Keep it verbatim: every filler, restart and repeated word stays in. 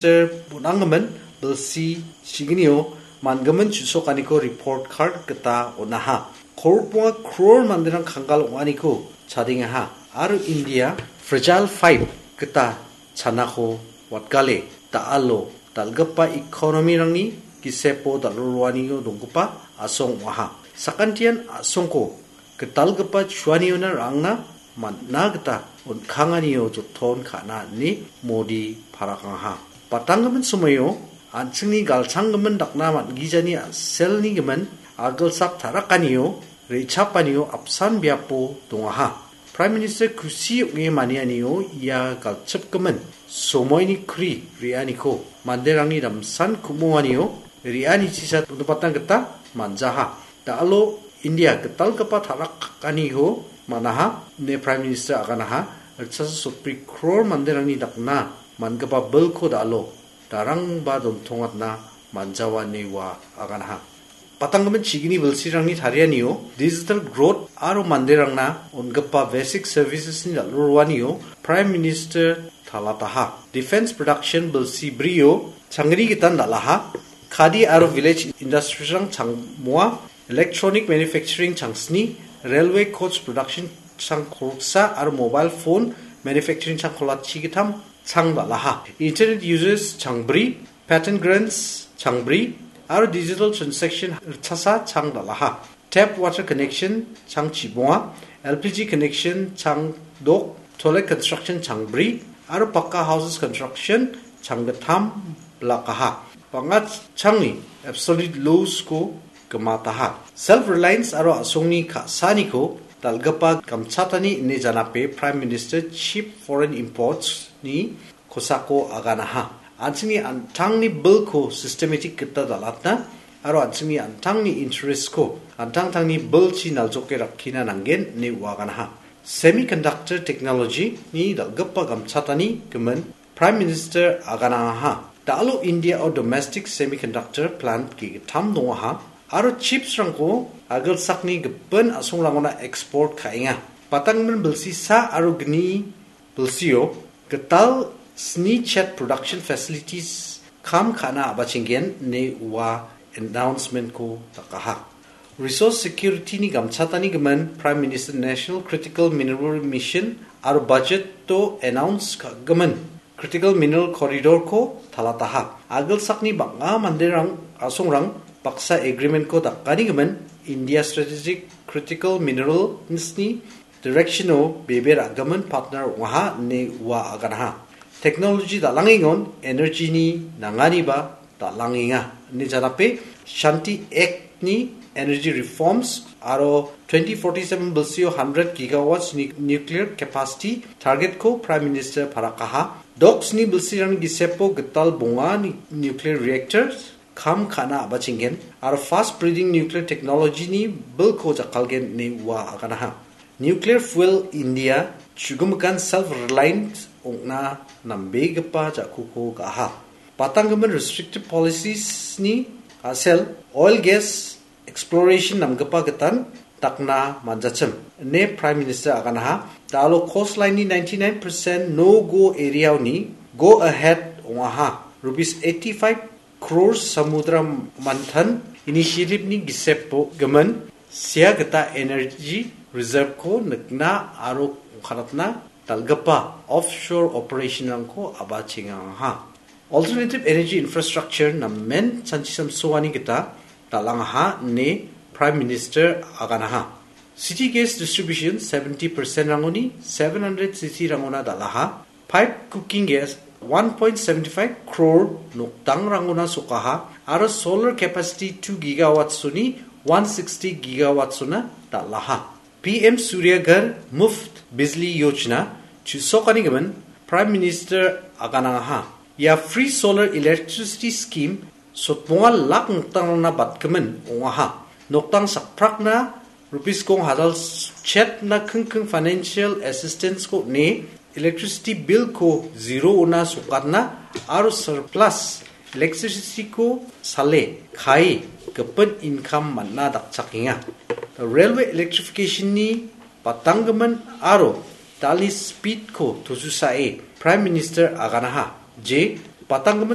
Minister Bunangaman Belsi Chiginio Mangaman Chusokaniko report card kata onaha. Korpua crore mandirang kangal waniko chadingaha. Aru India fragile five kata chanako watkale taalo talgapa economy rangni kisepo dalurwaniyo dongkupa asong waha. Sakantian asongko ketalgapa chuaniona rangna manna kata unkanganiyo joton kana ni modi parakangha. Patangaman sumayo anchingni galchanggaman dakna mangijani selni gaman agalsak tarakaniyo rechapaniyo apsan biapo dongaha. Prime Minister kusi nge manianiyo ia galchapgaman somoyni kri rianiko manderangni damsan kumuaniyo riani chisat unupatan kata manjaha. Daalo India ketal kapa tarakaniyo manaha ne Prime Minister aganaha erchasa supri crore manderangni dakna mangapa belko daalo darang ba domtongat na manjawa newa aganaha. Patanggaman chigini belsirangni tharianiyo digital growth aro manderangna ongapa basic services ni dalurwaniyo Prime Minister thalataha. Defense production belsi brio changri gitan dalaha khadi aro village industries rang changmua electronic manufacturing changsni railway coach production chang khorsa aro mobile phone manufacturing chang kholat chigitam chang dalaha. Internet users changbri patent grants changbri aro digital transaction chasa chang dalaha. Tap water connection chang chibonga L P G connection chang dok toilet construction changbri aro pakka houses construction chang gatham lakaha. Pangat changi absolute lows ko kamataha. Self reliance aro asongni khasani ko talgapa kamchatani ne janape Prime Minister cheap foreign imports ni kosako aganaha. Anchini antangni bill ko systematic kita dalatna aro anchini antangni interest ko antang tangni bill chi naljoke rakhina nangen ne waganaha. Semiconductor technology ni dalgappa gamchatani kemen Prime Minister aganaha. Daalo India or domestic semiconductor plant ki tham dongaha aro chips rangko agal sakni gepen asong langona export khainga. Patangmen belsi sa aro gni belsio ketal sni chat production facilities kam khana abachingen ne wa announcement ko takaha. Resource security ni gamchatani gaman Prime Minister National Critical Mineral Mission aro budget to announce ka gaman critical mineral corridor ko thalataha. Agal sakni banga manderang asongrang paksa agreement ko takani gaman India strategic critical mineral ni directional beber agaman partner waha ne wa aganaha. Technology dalangingon energy ni nangani ba dalanginga ni janape Shanti Act ni energy reforms aro twenty forty-seven bilsio one hundred gigawatts ni nuclear capacity target ko Prime Minister parakaha. Doks ni bilsirang gisepo getal bonga ni nuclear reactors kam khana abachingen aro fast breeding nuclear technology ni bil ko jakalgen ni wa aganaha. Nuclear fuel India chugumkan self-reliant ongna nambegapa jakuko gaha. Patanggaman restrictive policies ni asel oil gas exploration namgapa getan takna manjacham ne Prime Minister aganaha. Dalo coastline ni ninety-nine percent no go area ni go ahead ongaha rupees eighty-five crores samudra manthan initiative ni gisepo gaman sia gata energy reserve ko nakna aro kharatna talgapa offshore operation ko abachinga ha. Alternative energy infrastructure na men chanchisam soani kita talangha ne Prime Minister aganaha. City gas distribution seventy percent rangoni seven hundred c c rangona dalaha. Pipe cooking gas one point seven five crore noktang rangona sokaha. Aro solar capacity two gigawatts suni one hundred sixty gigawatts suna dalaha. P M Surya Ghar Muft Bizli Yojana chusokani gaman Prime Minister aganaha. Ya free solar electricity scheme sotmonga lak noktang na batkaman ongaha. Noktang sakprak na rupees kong hadal chet na keng financial assistance ko ne electricity bill ko zero una sukat na aro surplus electricity ko sale khai kapan income manna dakchakinga. Railway electrification ni patanggaman aro tali speed ko tususae Prime Minister aganaha je patanggaman